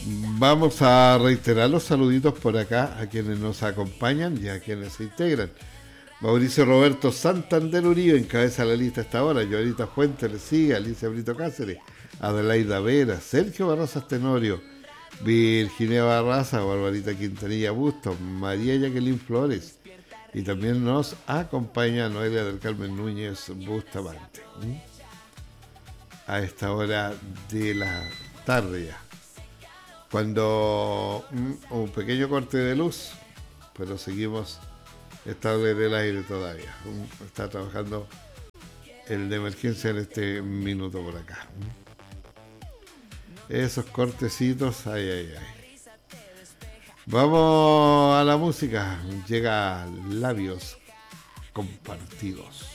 Vamos a reiterar los saluditos por acá a quienes nos acompañan y a quienes se integran. Mauricio Roberto Santander Uribe encabeza la lista hasta ahora. Joanita Fuentes le sigue, Alicia Brito Cáceres, Adelaida Vera, Sergio Barrazas Tenorio, Virginia Barraza, Barbarita Quintanilla Bustos, María Jacqueline Flores, y también nos acompaña Noelia del Carmen Núñez Bustamante. A esta hora de la tarde ya. Cuando un pequeño corte de luz, pero seguimos estable en el aire todavía. Está trabajando el de emergencia en este minuto por acá. Esos cortecitos, ay. Vamos a la música. Llega Labios Compartidos.